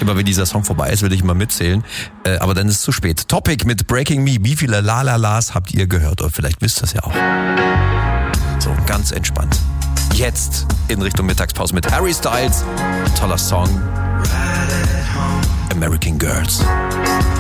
Immer wenn dieser Song vorbei ist, will ich immer mitzählen. Aber dann ist es zu spät. Topic mit Breaking Me. Wie viele La-La-Las habt ihr gehört? Oder vielleicht wisst ihr es ja auch. So, ganz entspannt. Jetzt in Richtung Mittagspause mit Harry Styles. Toller Song. American Girls.